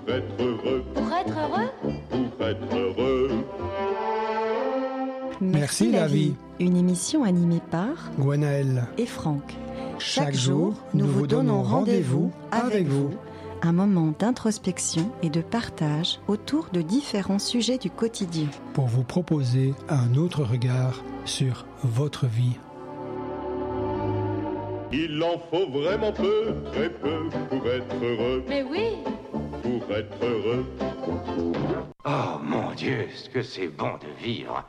Pour être heureux. Pour être heureux. Pour être heureux. Merci la vie. Une émission animée par Gwenaëlle et Franck. Chaque jour, nous vous donnons rendez-vous avec vous. Un moment d'introspection et de partage autour de différents sujets du quotidien. Pour vous proposer un autre regard sur votre vie. Il en faut vraiment peu, très peu, pour être heureux. Mais oui. Pour être heureux. Oh mon Dieu, ce que c'est bon de vivre.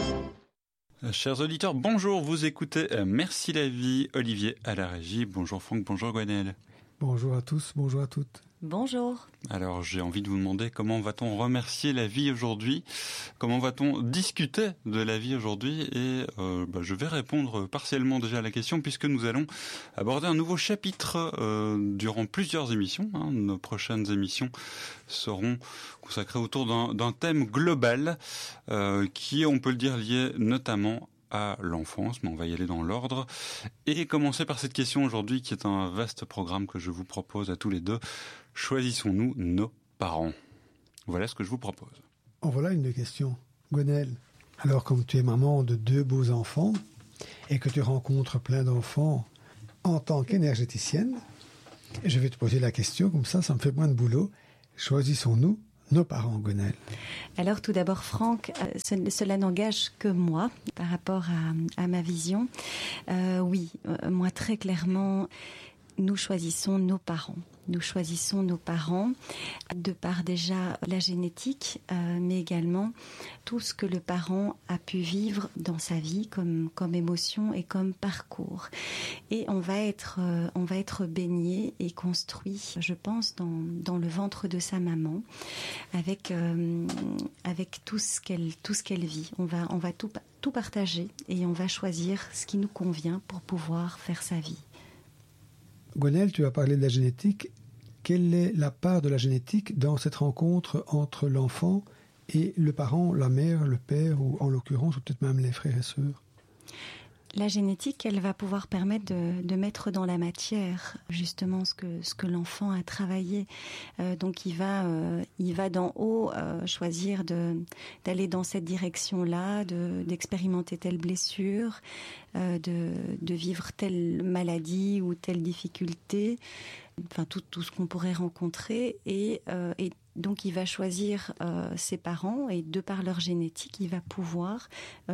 Chers auditeurs, bonjour, vous écoutez Merci la vie, Olivier à la régie. Bonjour Franck, bonjour Gwenaëlle. Bonjour à tous, bonjour à toutes. Bonjour. Alors j'ai envie de vous demander comment va-t-on remercier la vie aujourd'hui ? Comment va-t-on discuter de la vie aujourd'hui ? Et je vais répondre partiellement déjà à la question puisque nous allons aborder un nouveau chapitre durant plusieurs émissions. Nos prochaines émissions seront consacrées autour d'un thème global qui est, on peut le dire, lié notamment à l'enfance, mais on va y aller dans l'ordre et commencer par cette question aujourd'hui qui est un vaste programme que je vous propose à tous les deux. Choisissons-nous nos parents ? Voilà ce que je vous propose. En voilà une question. Gwenaëlle, alors comme tu es maman de 2 beaux enfants et que tu rencontres plein d'enfants en tant qu'énergéticienne, je vais te poser la question, comme ça me fait moins de boulot. Choisissons-nous nos parents, Gwenaëlle? Alors tout d'abord, Franck, cela n'engage que moi par rapport à ma vision. Moi très clairement, nous choisissons nos parents. Nous choisissons nos parents de par déjà la génétique, mais également tout ce que le parent a pu vivre dans sa vie comme émotion et comme parcours. Et on va être baigné et construit, je pense, dans le ventre de sa maman, avec tout ce qu'elle vit. On va tout partager et on va choisir ce qui nous convient pour pouvoir faire sa vie. Gwenaëlle, tu as parlé de la génétique. Quelle est la part de la génétique dans cette rencontre entre l'enfant et le parent, la mère, le père, ou en l'occurrence, ou peut-être même les frères et sœurs? La génétique, elle va pouvoir permettre de mettre dans la matière justement ce que l'enfant a travaillé. Donc il va d'en haut choisir d'aller dans cette direction-là, d'expérimenter telle blessure, de vivre telle maladie ou telle difficulté, enfin tout ce qu'on pourrait rencontrer et donc il va choisir ses parents et de par leur génétique, il va pouvoir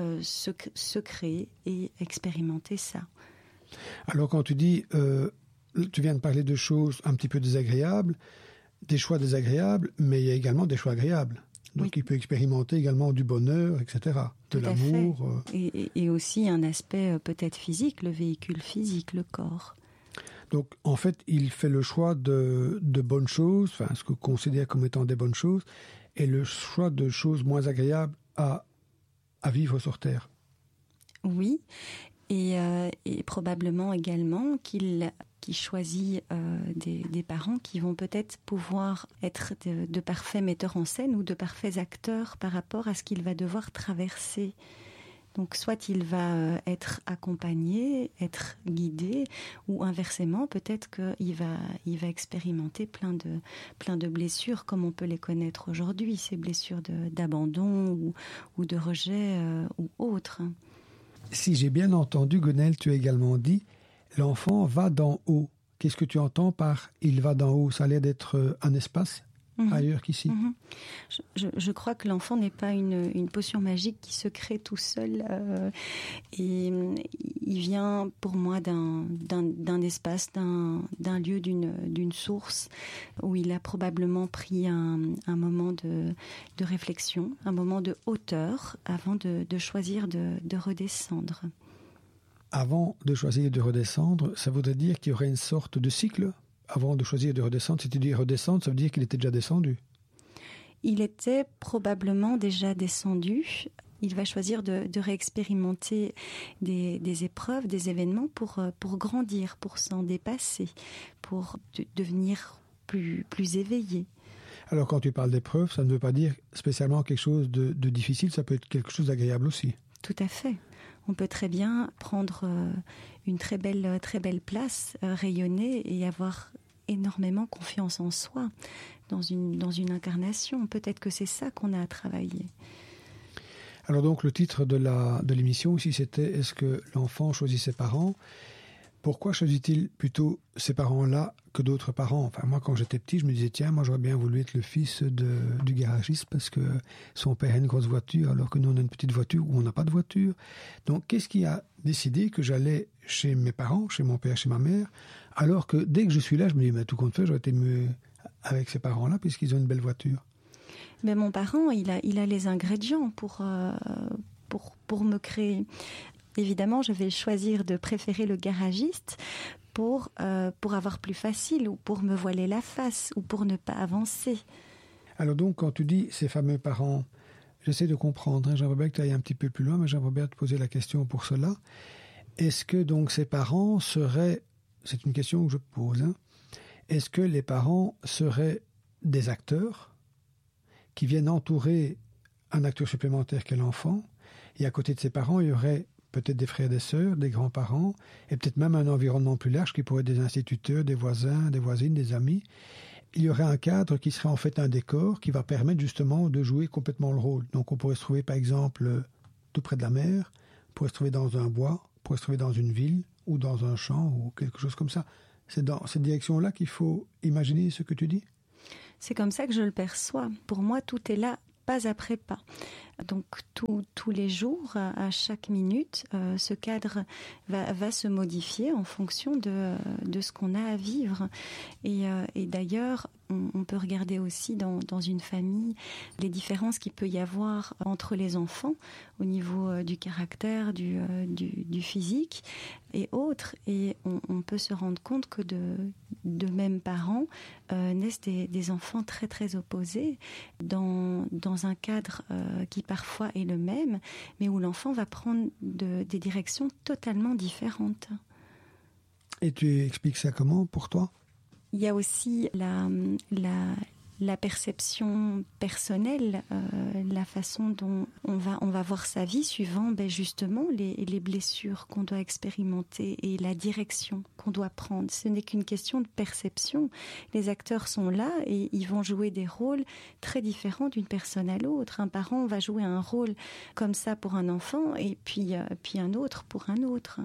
se créer et expérimenter ça. Alors quand tu dis, tu viens de parler de choses un petit peu désagréables, des choix désagréables, mais il y a également des choix agréables. Donc oui. Il peut expérimenter également du bonheur, etc., de l'amour. Et aussi un aspect peut-être physique, le véhicule physique, le corps. Donc, en fait, il fait le choix de bonnes choses, enfin, ce qu'on considère comme étant des bonnes choses, et le choix de choses moins agréables à vivre sur Terre. Oui, et probablement également qu'il choisit des parents qui vont peut-être pouvoir être de parfaits metteurs en scène ou de parfaits acteurs par rapport à ce qu'il va devoir traverser. Donc soit il va être accompagné, être guidé, ou inversement, peut-être qu'il va expérimenter plein de blessures comme on peut les connaître aujourd'hui, ces blessures d'abandon ou de rejet ou autres. Si j'ai bien entendu, Gwenaëlle, tu as également dit « l'enfant va d'en haut ». Qu'est-ce que tu entends par « il va d'en haut » ? Ça a l'air d'être un espace ailleurs qu'ici. Je crois que l'enfant n'est pas une potion magique qui se crée tout seul. Et il vient pour moi d'un espace, d'un lieu, d'une source où il a probablement pris un moment de réflexion, un moment de hauteur avant de choisir de redescendre. Avant de choisir de redescendre, ça voudrait dire qu'il y aurait une sorte de cycle ? Avant de choisir de redescendre, si tu dis redescendre, ça veut dire qu'il était déjà descendu. Il était probablement déjà descendu. Il va choisir de réexpérimenter des épreuves, des événements pour grandir, pour s'en dépasser, pour devenir plus éveillé. Alors quand tu parles d'épreuves, ça ne veut pas dire spécialement quelque chose de difficile, ça peut être quelque chose d'agréable aussi. Tout à fait. On peut très bien prendre une très belle place, rayonner et avoir énormément confiance en soi. dans une incarnation. Peut-être que c'est ça qu'on a à travailler. Alors donc le titre de l'émission ici c'était « Est-ce que l'enfant choisit ses parents ?» Pourquoi choisit-il plutôt ces parents-là que d'autres parents? Enfin, moi, quand j'étais petit, je me disais, tiens, moi, j'aurais bien voulu être le fils du garagiste parce que son père a une grosse voiture alors que nous, on a une petite voiture ou on n'a pas de voiture. Donc, qu'est-ce qui a décidé que j'allais chez mes parents, chez mon père, chez ma mère, alors que dès que je suis là, je me dis, mais tout compte fait, j'aurais été mieux avec ces parents-là puisqu'ils ont une belle voiture. Mais mon parent, il a les ingrédients pour me créer. Évidemment, je vais choisir de préférer le garagiste pour avoir plus facile ou pour me voiler la face ou pour ne pas avancer. Alors donc, quand tu dis ces fameux parents, j'essaie de comprendre, hein, j'aimerais bien que tu ailles un petit peu plus loin, mais j'aimerais bien te poser la question pour cela. Est-ce que donc ces parents seraient, c'est une question que je pose, hein, est-ce que les parents seraient des acteurs qui viennent entourer un acteur supplémentaire qu'est l'enfant, et à côté de ces parents, il y aurait peut-être des frères, des sœurs, des grands-parents, et peut-être même un environnement plus large qui pourrait être des instituteurs, des voisins, des voisines, des amis. Il y aurait un cadre qui serait en fait un décor qui va permettre justement de jouer complètement le rôle. Donc on pourrait se trouver par exemple tout près de la mer, on pourrait se trouver dans un bois, on pourrait se trouver dans une ville ou dans un champ ou quelque chose comme ça. C'est dans cette direction-là qu'il faut imaginer ce que tu dis? C'est comme ça que je le perçois. Pour moi, tout est là, pas après pas. Donc tous les jours, à chaque minute, ce cadre va se modifier en fonction de ce qu'on a à vivre. Et d'ailleurs, on peut regarder aussi dans une famille les différences qu'il peut y avoir entre les enfants au niveau du caractère, du physique et autres. Et on peut se rendre compte que de mêmes parents naissent des enfants très très opposés dans un cadre qui parfois est le même, mais où l'enfant va prendre des directions totalement différentes. Et tu expliques ça comment pour toi? Il y a aussi la perception personnelle, la façon dont on va voir sa vie suivant justement les blessures qu'on doit expérimenter et la direction qu'on doit prendre. Ce n'est qu'une question de perception. Les acteurs sont là et ils vont jouer des rôles très différents d'une personne à l'autre. Un parent va jouer un rôle comme ça pour un enfant et puis un autre pour un autre.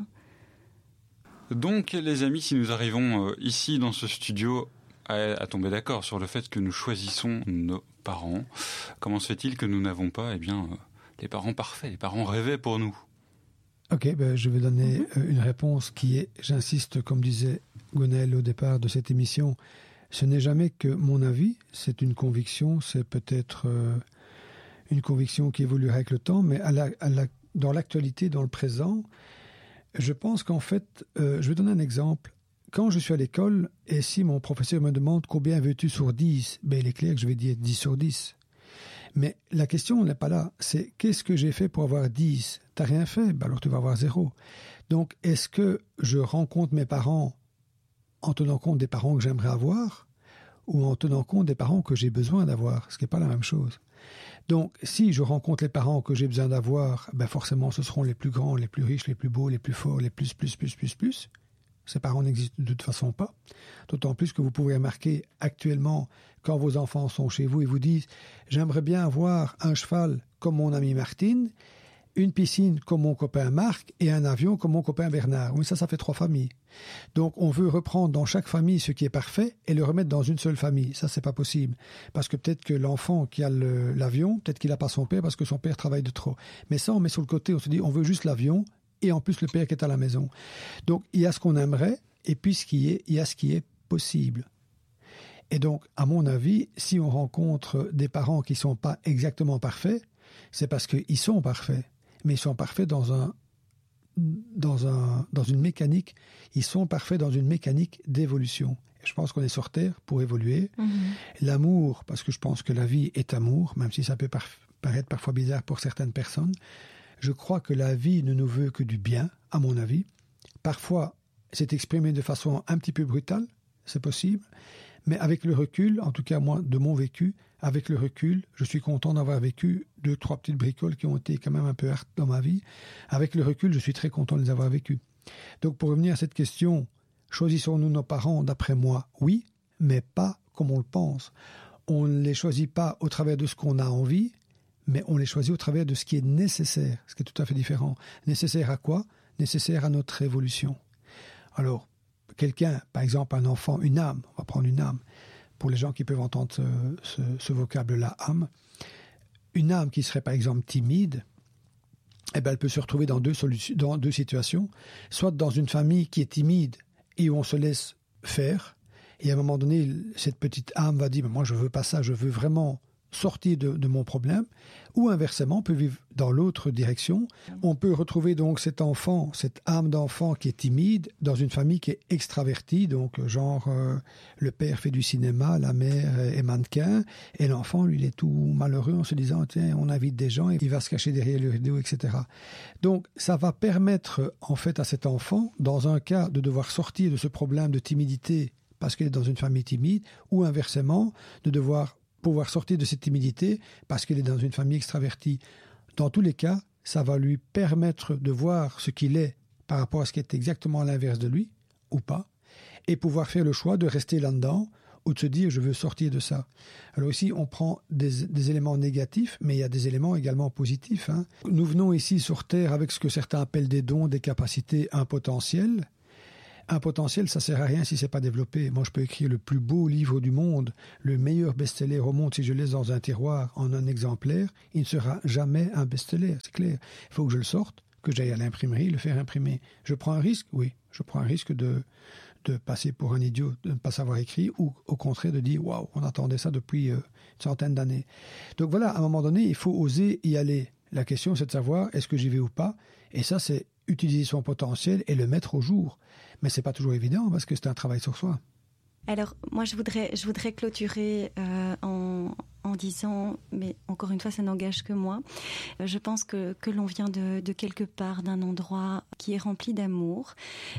Donc les amis, si nous arrivons ici dans ce studio à tomber d'accord sur le fait que nous choisissons nos parents, comment se fait-il que nous n'avons pas les parents parfaits, les parents rêvés pour nous? Ok, je vais donner une réponse qui est, j'insiste, comme disait Gwenaëlle au départ de cette émission, ce n'est jamais que mon avis, c'est une conviction, c'est peut-être une conviction qui évoluera avec le temps, mais dans l'actualité, dans le présent, je pense qu'en fait, je vais donner un exemple. Quand je suis à l'école, et si mon professeur me demande combien veux-tu sur 10, il est clair que je vais dire 10 sur 10. Mais la question n'est pas là, c'est qu'est-ce que j'ai fait pour avoir 10? T'as rien fait, alors tu vas avoir 0. Donc, est-ce que je rencontre mes parents en tenant compte des parents que j'aimerais avoir ou en tenant compte des parents que j'ai besoin d'avoir, ce qui n'est pas la même chose. Donc, si je rencontre les parents que j'ai besoin d'avoir, forcément, ce seront les plus grands, les plus riches, les plus beaux, les plus forts, les plus. Ces parents n'existent de toute façon pas. D'autant plus que vous pouvez remarquer actuellement, quand vos enfants sont chez vous et vous disent « J'aimerais bien avoir un cheval comme mon ami Martine, une piscine comme mon copain Marc et un avion comme mon copain Bernard. » Oui, ça fait 3 familles. Donc, on veut reprendre dans chaque famille ce qui est parfait et le remettre dans une seule famille. Ça, c'est pas possible. Parce que peut-être que l'enfant qui a l'avion, peut-être qu'il n'a pas son père parce que son père travaille de trop. Mais ça, on met sur le côté, on se dit, on veut juste l'avion et en plus le père qui est à la maison. Donc, il y a ce qu'on aimerait et puis il y a ce qui est possible. Et donc, à mon avis, si on rencontre des parents qui ne sont pas exactement parfaits, c'est parce qu'ils sont parfaits. Mais ils sont parfaits dans une mécanique. Ils sont parfaits dans une mécanique d'évolution. Et je pense qu'on est sur Terre pour évoluer. L'amour, parce que je pense que la vie est amour, même si ça peut paraître parfois bizarre pour certaines personnes. Je crois que la vie ne nous veut que du bien, à mon avis. Parfois, c'est exprimé de façon un petit peu brutale, c'est possible. Mais avec le recul, en tout cas moi, de mon vécu, avec le recul, je suis content d'avoir vécu 2-3 petites bricoles qui ont été quand même un peu hard dans ma vie. Avec le recul, je suis très content de les avoir vécues. Donc pour revenir à cette question, choisissons-nous nos parents d'après moi? Oui, mais pas comme on le pense. on ne les choisit pas au travers de ce qu'on a envie, mais on les choisit au travers de ce qui est nécessaire, ce qui est tout à fait différent. Nécessaire à quoi? Nécessaire à notre évolution. Alors, quelqu'un, par exemple un enfant, une âme, on va prendre une âme, pour les gens qui peuvent entendre ce vocable-là, âme, une âme qui serait par exemple timide, eh ben, elle peut se retrouver dans deux situations, soit dans une famille qui est timide et où on se laisse faire, et à un moment donné, cette petite âme va dire « moi je veux pas ça, je veux vraiment sortir de mon problème », ou inversement, on peut vivre dans l'autre direction. On peut retrouver donc cet enfant, cette âme d'enfant qui est timide, dans une famille qui est extravertie, donc genre le père fait du cinéma, la mère est mannequin, et l'enfant, lui, il est tout malheureux en se disant « tiens, on invite des gens et il va se cacher derrière le rideau, etc. » Donc ça va permettre en fait à cet enfant, dans un cas, de devoir sortir de ce problème de timidité parce qu'il est dans une famille timide, ou inversement, de devoir pouvoir sortir de cette timidité parce qu'il est dans une famille extravertie. Dans tous les cas, ça va lui permettre de voir ce qu'il est par rapport à ce qui est exactement à l'inverse de lui, ou pas, et pouvoir faire le choix de rester là-dedans ou de se dire « je veux sortir de ça ». Alors ici, on prend des éléments négatifs, mais il y a des éléments également positifs. Nous venons ici sur Terre avec ce que certains appellent des dons, des capacités, un potentiel. Un potentiel, ça sert à rien si c'est pas développé. Moi, je peux écrire le plus beau livre du monde, le meilleur best-seller au monde. Si je le laisse dans un tiroir en un exemplaire, il ne sera jamais un best-seller, c'est clair. Il faut que je le sorte, que j'aille à l'imprimerie, le faire imprimer. Je prends un risque, oui. Je prends un risque de passer pour un idiot, de ne pas savoir écrire, ou au contraire de dire « waouh, on attendait ça depuis une centaine d'années ». Donc voilà, à un moment donné, il faut oser y aller. La question, c'est de savoir est-ce que j'y vais ou pas. Et ça, c'est utiliser son potentiel et le mettre au jour. Mais c'est pas toujours évident parce que c'est un travail sur soi. Alors, moi, je voudrais clôturer en disant, mais encore une fois, ça n'engage que moi. Je pense que l'on vient de quelque part, d'un endroit qui est rempli d'amour.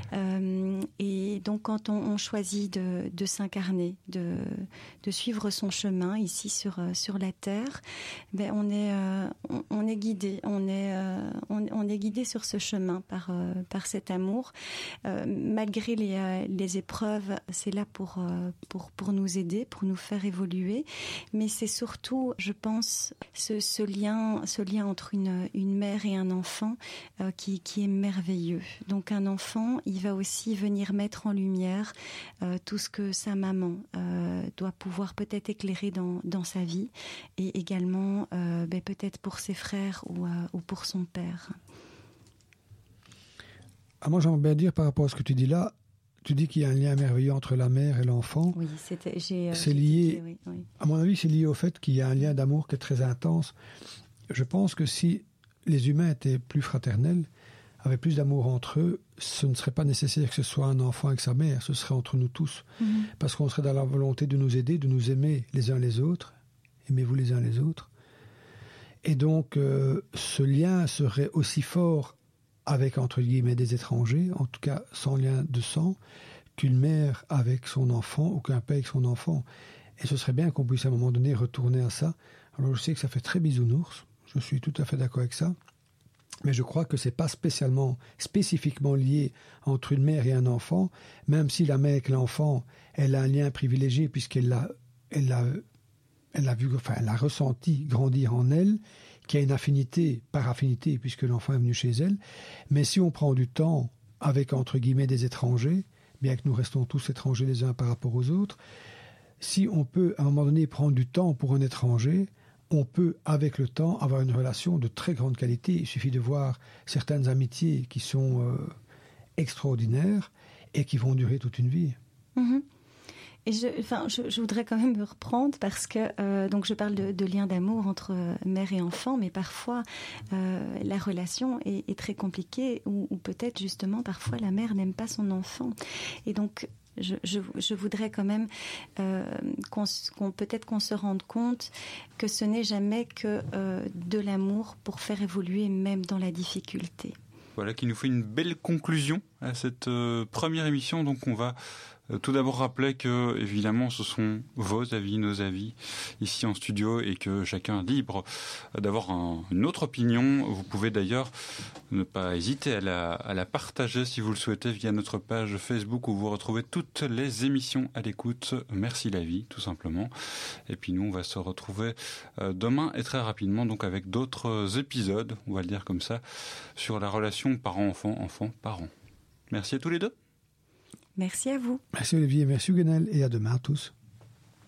Et donc, quand on choisit de s'incarner, de suivre son chemin ici sur la terre, ben on est guidé. On est guidé sur ce chemin par cet amour. Malgré les épreuves, c'est là pour nous aider, pour nous faire évoluer. Mais c'est surtout, je pense, ce lien entre une mère et un enfant qui est merveilleux. Donc un enfant, il va aussi venir mettre en lumière tout ce que sa maman doit pouvoir peut-être éclairer dans sa vie, et également peut-être pour ses frères ou pour son père. Moi, j'aimerais bien dire par rapport à ce que tu dis là, tu dis qu'il y a un lien merveilleux entre la mère et l'enfant. Oui, c'est lié, oui. À mon avis, c'est lié au fait qu'il y a un lien d'amour qui est très intense. Je pense que si les humains étaient plus fraternels, avaient plus d'amour entre eux, ce ne serait pas nécessaire que ce soit un enfant avec sa mère, ce serait entre nous tous. Parce qu'on serait dans la volonté de nous aider, de nous aimer les uns les autres. Aimez-vous les uns les autres. Et donc, ce lien serait aussi fort avec, entre guillemets, des étrangers, en tout cas sans lien de sang, qu'une mère avec son enfant ou qu'un père avec son enfant. Et ce serait bien qu'on puisse à un moment donné retourner à ça. Alors je sais que ça fait très bisounours, je suis tout à fait d'accord avec ça, mais je crois que c'est pas spécifiquement lié entre une mère et un enfant, même si la mère avec l'enfant, elle a un lien privilégié puisqu'elle l'a ressenti grandir en elle, qui a une affinité, par affinité, puisque l'enfant est venu chez elle. Mais si on prend du temps avec, entre guillemets, des étrangers, bien que nous restons tous étrangers les uns par rapport aux autres, si on peut, à un moment donné, prendre du temps pour un étranger, on peut, avec le temps, avoir une relation de très grande qualité. Il suffit de voir certaines amitiés qui sont extraordinaires et qui vont durer toute une vie. Mm-hmm. Et je voudrais quand même me reprendre parce que donc je parle de lien d'amour entre mère et enfant, mais parfois la relation est très compliquée ou peut-être justement parfois la mère n'aime pas son enfant. Et donc je voudrais quand même qu'on se rende compte que ce n'est jamais que de l'amour pour faire évoluer même dans la difficulté. Voilà qui nous fait une belle conclusion à cette première émission. Donc on va Tout d'abord rappeler que, évidemment, ce sont vos avis, nos avis, ici en studio, et que chacun est libre d'avoir une autre opinion. Vous pouvez d'ailleurs ne pas hésiter à la partager si vous le souhaitez via notre page Facebook où vous retrouvez toutes les émissions à l'écoute. Merci la vie, tout simplement. Et puis nous, on va se retrouver demain et très rapidement, donc avec d'autres épisodes, on va le dire comme ça, sur la relation parent-enfant, enfant-parent. Merci à tous les deux. Merci à vous. Merci Olivier, merci Gwenaëlle et à demain à tous.